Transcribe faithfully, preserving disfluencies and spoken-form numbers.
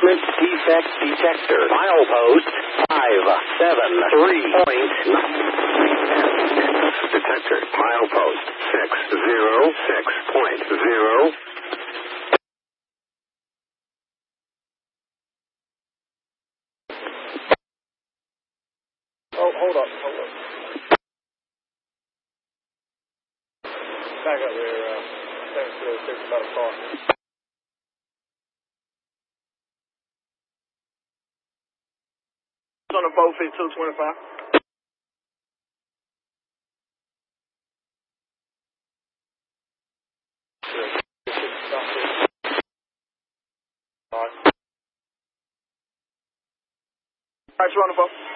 Equipment defect detector. Milepost five seven three point nine. Detector. Milepost six zero six point zero. Oh, hold up, hold up. Back up there, uh, thanks for thinking about a car. On the four fifty-two twenty-five. All right, you're on the phone.